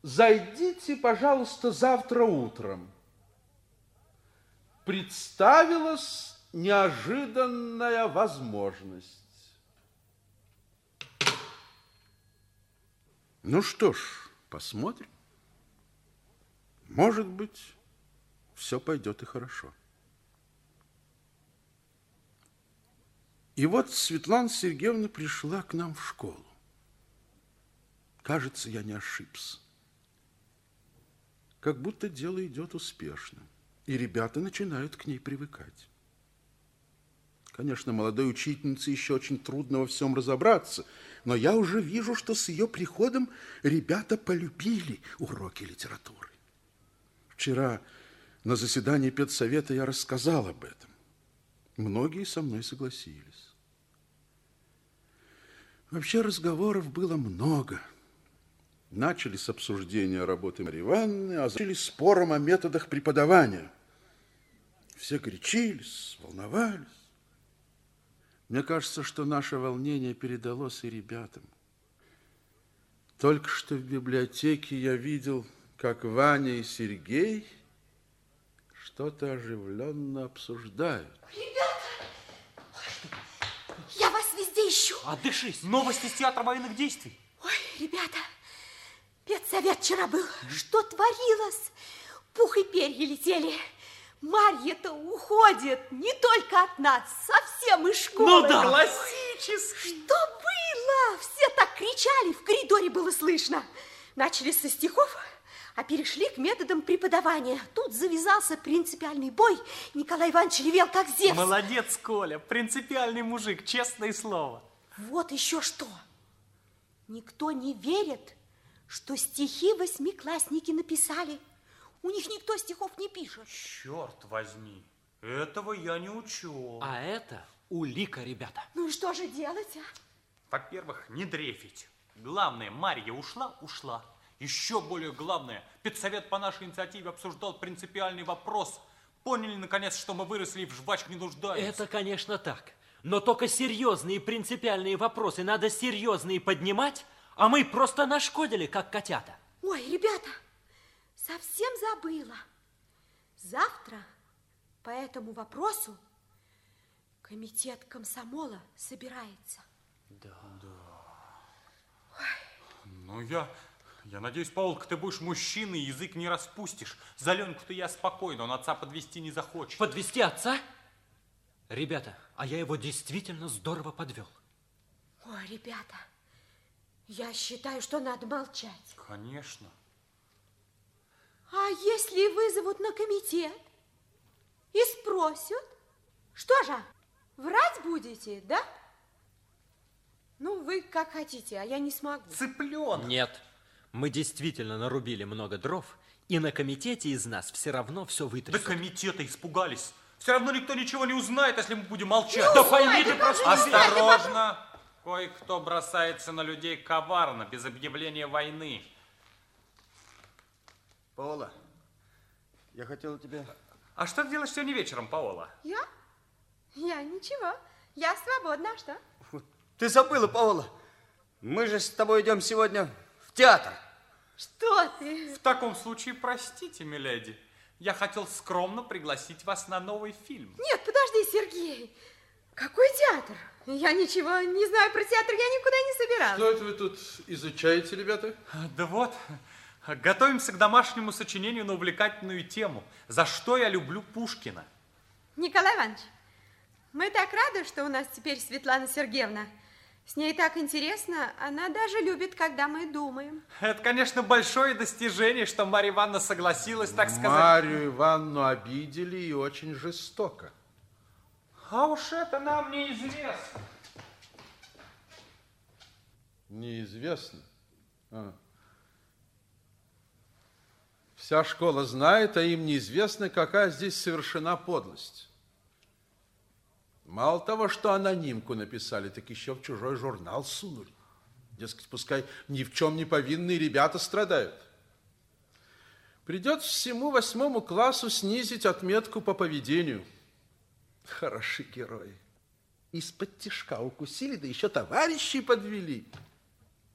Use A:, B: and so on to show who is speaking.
A: Зайдите, пожалуйста, завтра утром. Представилась неожиданная возможность. Ну что ж, посмотрим. Может быть, все пойдет и хорошо. И вот Светлана Сергеевна пришла к нам в школу. Кажется, я не ошибся. Как будто дело идет успешно, и ребята начинают к ней привыкать. Конечно, молодой учительнице еще очень трудно во всем разобраться, но я уже вижу, что с ее приходом ребята полюбили уроки литературы. Вчера на заседании педсовета я рассказал об этом. Многие со мной согласились. Вообще разговоров было много. Начали с обсуждения работы Марьи Ивановны, а закончили спором о методах преподавания. Все горячились, волновались. Мне кажется, что наше волнение передалось и ребятам. Только что в библиотеке я видел, как Ваня и Сергей что-то оживленно обсуждают.
B: Ребята, я вас везде ищу.
C: Отдышись, новости с театра военных действий.
B: Ой, ребята, педсовет вчера был. Что творилось? Пух и перья летели. Марья-то уходит не только от нас, совсем из школы.
C: Ну да. Классически.
B: Что было? Все так кричали, в коридоре было слышно. Начали со стихов, а перешли к методам преподавания. Тут завязался принципиальный бой. Николай Иванович ревел, как Зевс.
C: Молодец, Коля, принципиальный мужик, честное слово.
B: Вот еще что. Никто не верит, что стихи восьмиклассники написали. У них никто стихов не пишет.
C: Черт возьми, этого я не учел.
D: А это улика, ребята.
B: Ну и что же делать, а?
C: Во-первых, не дрейфить. Главное, Марья ушла. Еще более главное, педсовет по нашей инициативе обсуждал принципиальный вопрос. Поняли, наконец, что мы выросли и в жвачке не нуждаемся.
D: Это, конечно, так. Но только серьезные принципиальные вопросы надо серьезные поднимать, а мы просто нашкодили, как котята.
B: Ой, ребята, совсем забыла. Завтра по этому вопросу комитет комсомола собирается.
C: Да. Ну, я надеюсь, Павелка, ты будешь мужчиной, язык не распустишь. За Ленку-то я спокойно, он отца подвести не захочет.
D: Подвести отца? Ребята, а я его действительно здорово подвел.
B: Ой, ребята, я считаю, что надо молчать.
C: Конечно.
B: А если вызовут на комитет и спросят, что же, врать будете, да? Ну, вы как хотите, а я не смогу.
C: Цыпленок.
D: Нет, мы действительно нарубили много дров, и на комитете из нас все равно все вытрясут.
C: Да комитета испугались. Все равно никто ничего не узнает, если мы будем молчать.
D: Да пойми ты просто...
C: Осторожно! Кое-кто бросается на людей коварно, без объявления войны.
E: Паола, я хотела тебе...
C: А что ты делаешь сегодня вечером, Паола?
B: Я? Я ничего. Я свободна, а что?
E: Ты забыла, Паола. Мы же с тобой идем сегодня в театр.
B: Что ты?
C: В таком случае, простите, миледи, я хотел скромно пригласить вас на новый фильм.
B: Нет, подожди, Сергей. Какой театр? Я ничего не знаю про театр, я никуда не собиралась.
A: Что это вы тут изучаете, ребята?
C: Да вот, готовимся к домашнему сочинению на увлекательную тему. За что я люблю Пушкина.
B: Николай Иванович, мы так рады, что у нас теперь Светлана Сергеевна. С ней так интересно, она даже любит, когда мы думаем.
C: Это, конечно, большое достижение, что Марья Ивановна согласилась, так сказать.
A: Марью Ивановну обидели и очень жестоко.
C: А уж это нам неизвестно.
A: Неизвестно? Вся школа знает, а им неизвестно, какая здесь совершена подлость. Мало того, что анонимку написали, так еще в чужой журнал сунули. Дескать, пускай ни в чем не повинные ребята страдают. Придется всему 8 классу снизить отметку по поведению. Хороши герои. Из-под тишка укусили, да еще товарищей подвели.